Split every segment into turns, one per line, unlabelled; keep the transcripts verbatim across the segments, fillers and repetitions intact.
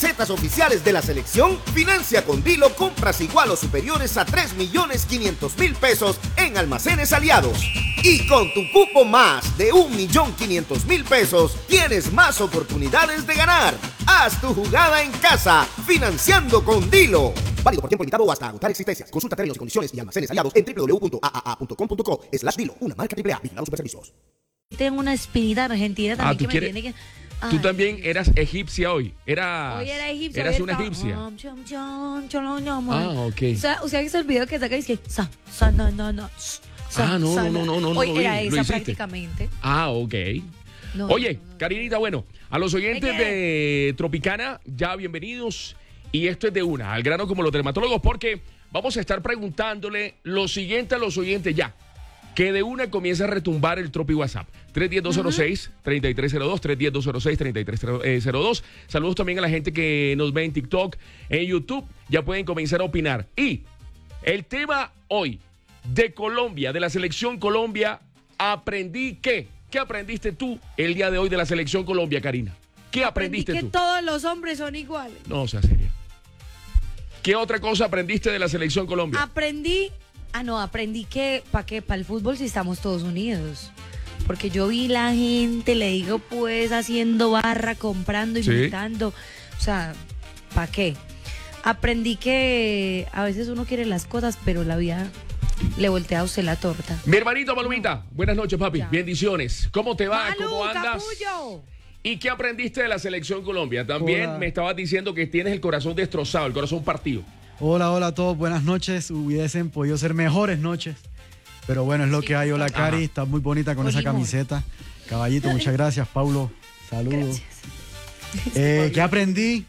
Cetas oficiales de la selección, financia con Dilo compras igual o superiores a tres millones quinientos mil pesos en almacenes aliados. Y con tu cupo más de un millón quinientos mil pesos, tienes más oportunidades de ganar. Haz tu jugada en casa, financiando con Dilo. Válido por tiempo limitado o hasta agotar existencias. Consulta términos y condiciones y almacenes aliados en doble u doble u doble u punto a a a punto com punto co slash Dilo. Una marca triple A. Vigilados Superservicios.
Tengo una espinita argentina también
ah, ¿tú
que
quieres?
me tiene que... Ay.
Tú también eras egipcia hoy. Eras,
Hoy era egipcia.
Eras
hoy
una
estaba-
egipcia.
Ah,
Ah, ok.
O sea, ¿usted ha visto el video que saca y dice, sa, sa, no, no, no, sa,
Ah, no,
sa,
no, no, no, no,
Hoy
no lo
era
vi, lo
esa
hiciste.
prácticamente.
Ah, ok.
No,
Oye,
no, no, no.
Karinita, bueno, a los oyentes
¿De
de Tropicana, ya bienvenidos. Y esto es de una, al grano como los dermatólogos, porque vamos a estar preguntándole lo siguiente a los oyentes ya. Que de una comienza a retumbar el Tropi WhatsApp. tres uno cero, dos cero seis, tres tres cero dos, tres uno cero dos cero seis, tres tres cero dos. Saludos también a la gente que nos ve en TikTok, en YouTube. Ya pueden comenzar a opinar. Y el tema hoy de Colombia, de la selección Colombia, aprendí qué. ¿Qué aprendiste tú el día de hoy de la selección Colombia, Karina? ¿Qué aprendiste
Aprendí
tú?
que todos los hombres son iguales.
No, sea seria. ¿Qué otra cosa aprendiste de la selección Colombia?
Aprendí, ah no, aprendí que, ¿para qué? Para el fútbol si estamos todos unidos. Porque yo vi la gente, le digo pues, haciendo barra, comprando,
Sí.
imitando. O sea, ¿para qué? Aprendí que a veces uno quiere las cosas, pero la vida le voltea a usted la torta.
Mi hermanito Malumita, buenas noches, papi.
Ya.
Bendiciones. ¿Cómo te va?
Malú,
¿Cómo andas?
capullo.
¿Y qué aprendiste de la selección Colombia? También
Hola.
me estabas diciendo que tienes el corazón destrozado, el corazón partido.
Hola, hola a todos, buenas noches. Hubiesen podido ser mejores noches, pero bueno, es lo
Sí.
que hay. Hola,
Ajá.
Cari, estás muy bonita con esa
Olimón.
camiseta. Caballito, muchas gracias. Paulo, saludos.
Gracias.
Eh, ¿Qué aprendí?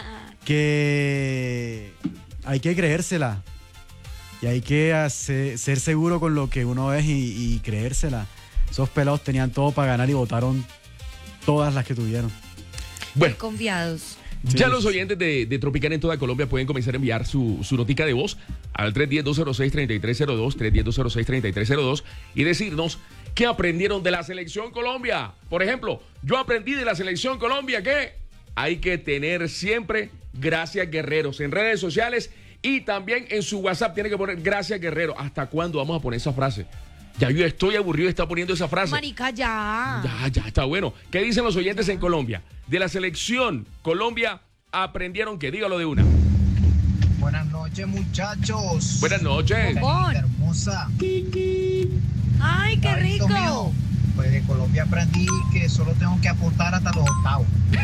Que hay que creérsela y hay que hacer- ser seguro con lo que uno es y, y creérsela. Esos pelados tenían todo para ganar y votaron todas las que tuvieron.
Bueno,
Confiados.
ya
Sí.
los oyentes de, de Tropicana en toda Colombia pueden comenzar a enviar su, su notica de voz al tres uno cero, dos cero seis, tres tres cero dos, tres uno cero, dos cero seis, tres tres cero dos y decirnos qué aprendieron de la selección Colombia. Por ejemplo, yo aprendí de la selección Colombia que hay que tener siempre gracias guerreros en redes sociales y también en su WhatsApp tiene que poner gracias guerrero. ¿Hasta cuándo vamos a poner esa frase? Ya yo estoy aburrido de estar poniendo esa frase.
Marica, ya.
Ya, ya está bueno. ¿Qué dicen los oyentes en Colombia? De la selección Colombia aprendieron que, dígalo de una.
Buenas noches, muchachos.
Buenas noches.
Bon.
Hermosa.
Ay, qué
Davidito
rico.
mío, pues de Colombia aprendí que solo tengo que aportar hasta los octavos.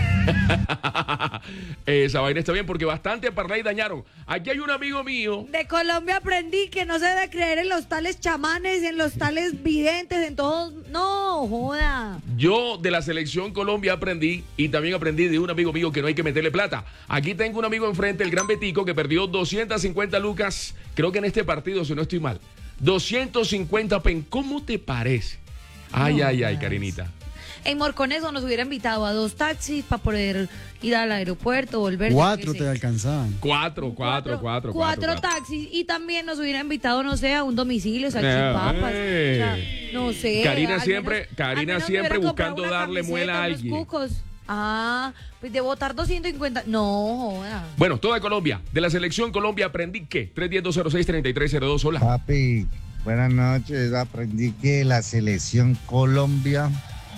Esa vaina está bien porque bastante parlay dañaron. Aquí hay un amigo mío.
De Colombia aprendí que no se debe creer en los tales chamanes, en los tales videntes, en todos. No, joda.
Yo de la selección Colombia aprendí y también aprendí de un amigo mío que no hay que meterle plata. Aquí tengo un amigo enfrente, el gran Betico, que perdió doscientas cincuenta lucas, creo que en este partido, si no estoy mal. doscientos cincuenta pen. ¿Cómo te parece? Ay,
No,
ay, ay,
más.
Karinita.
En Morconeso nos hubiera invitado a dos taxis para poder ir al aeropuerto, volver. yo
Cuatro
qué
te
sé.
alcanzaban.
Cuatro, cuatro, cuatro,
cuatro,
cuatro.
taxis y también nos hubiera invitado, no sé, a un domicilio,
Eh,
salchipapas. O sea, no sé.
Karina
al
siempre-
menos-
Karina
al menos me
siempre
hubiera comprado
buscando
una
darle
camiseta,
muela a
unos
alguien.
cucos. Ah, pues de votar doscientos cincuenta. No, joda.
Bueno, toda Colombia. De la selección Colombia aprendí que tres uno cero, dos cero seis, tres tres cero dos. Hola.
Papi, buenas noches. Aprendí que la selección Colombia,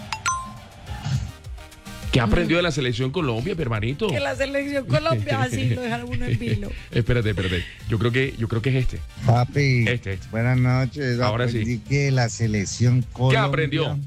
¿Qué aprendió de la selección Colombia, mi hermanito?
Que la selección Colombia así lo deja uno en vilo.
Espérate, espérate. Yo creo que, yo creo que es este.
papi,
Este, este.
buenas noches.
Ahora
Aprendí
sí.
que la selección Colombia,
aprendió?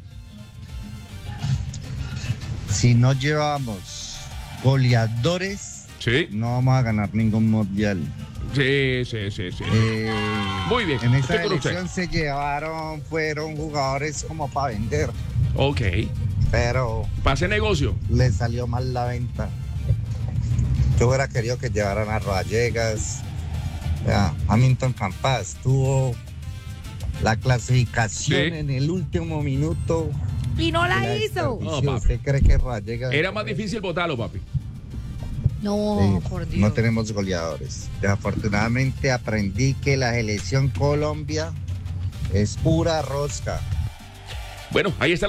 Si no llevamos goleadores,
Sí,
no vamos a ganar ningún mundial.
sí, sí, sí, sí.
Eh,
Muy bien,
En
estoy
esta
con usted.
elección se llevaron, fueron jugadores como para vender,
Ok.
pero
Pase negocio.
le salió mal la venta. Yo hubiera querido que llevaran a Rodallegas, a Hamilton Campas, tuvo la clasificación
Sí.
en el último minuto.
Y no
y
la hizo.
desperdició.
No, papi.
¿Usted cree que Rodallegas...
Era más difícil votarlo, papi.
No,
Sí,
por Dios.
no tenemos goleadores. Desafortunadamente aprendí que la selección Colombia es pura rosca.
Bueno, ahí está.